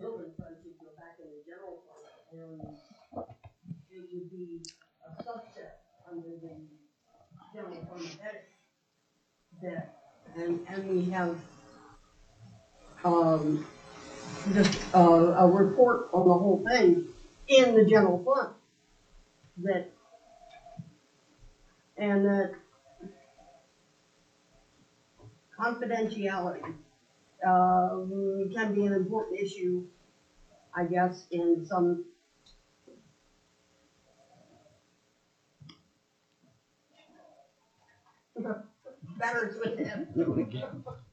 building fund should go back in the general fund, and it would be a subset under the general fund heading. That, and we have, just, a report on the whole thing in the general fund. That, and that confidentiality, can be an important issue, I guess, in some matters with them.